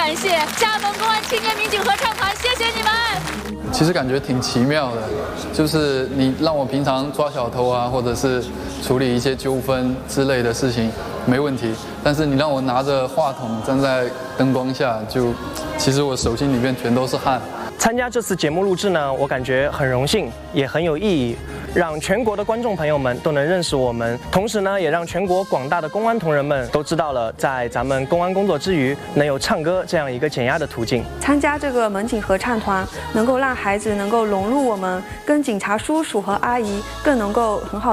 感谢厦门公安青年民警合唱团，谢谢你们。 其实感觉挺奇妙的，就是你让我平常抓小偷啊，或者是处理一些纠纷之类的事情没问题，但是你让我拿着话筒站在灯光下，其实我手心里面全都是汗。 参加这次节目录制呢，我感觉很荣幸，也很有意义，让全国的观众朋友们都能认识我们，同时呢，也让全国广大的公安同仁们都知道了，在咱们公安工作之余，能有唱歌这样一个减压的途径。 参加这个门警合唱团，能够让孩子能够融入我们，跟警察叔叔和阿姨更能够很好